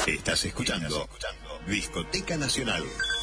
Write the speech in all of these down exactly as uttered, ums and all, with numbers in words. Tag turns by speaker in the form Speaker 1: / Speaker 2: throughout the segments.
Speaker 1: Estás escuchando Discoteca Nacional.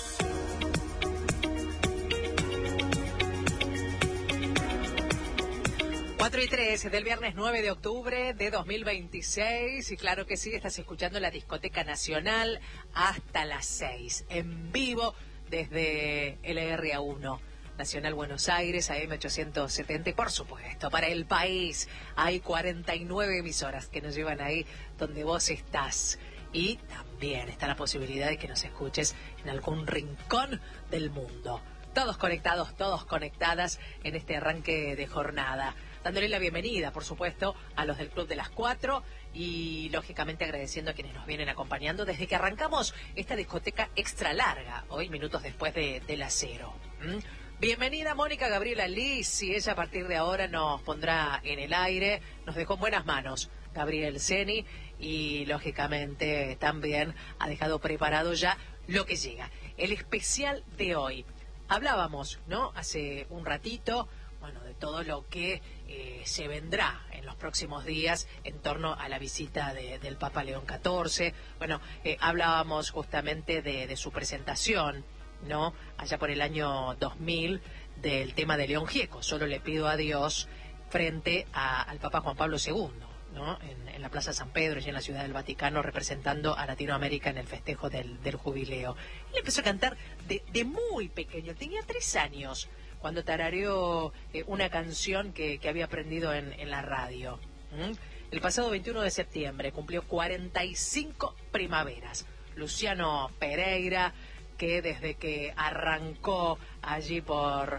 Speaker 2: cuatro y tres del viernes nueve de octubre de dos mil veintiséis. Y claro que sí, estás escuchando la Discoteca Nacional hasta las seis. En vivo desde L R A uno. Nacional Buenos Aires, A M ochocientos setenta. Y por supuesto, para el país hay cuarenta y nueve emisoras que nos llevan ahí donde vos estás. Y también está la posibilidad de que nos escuches en algún rincón del mundo. Todos conectados, todos conectadas en este arranque de jornada. Dándole la bienvenida, por supuesto, a los del Club de las Cuatro y, lógicamente, agradeciendo a quienes nos vienen acompañando desde que arrancamos esta discoteca extra larga, hoy minutos después de, de las cero. ¿Mm? Bienvenida Mónica Gabriela Liz, y ella a partir de ahora nos pondrá en el aire. Nos dejó en buenas manos Gabriel Ceni y, lógicamente, también ha dejado preparado ya lo que llega. El especial de hoy. Hablábamos, ¿no?, hace un ratito, bueno, de todo lo que eh, se vendrá en los próximos días en torno a la visita de, del Papa León catorce. Bueno, eh, hablábamos justamente de, de su presentación, ¿no?, allá por el año dos mil, del tema de León Gieco, Solo le pido a Dios, frente a, al Papa Juan Pablo segundo, ¿no?, en, en la Plaza San Pedro y en la Ciudad del Vaticano, representando a Latinoamérica en el festejo del, del jubileo. Él empezó a cantar de, de muy pequeño, tenía tres años, cuando tarareó eh, una canción que, que había aprendido en, en la radio. ¿Mm? El pasado veintiuno de septiembre cumplió cuarenta y cinco primaveras. Luciano Pereira, que desde que arrancó allí por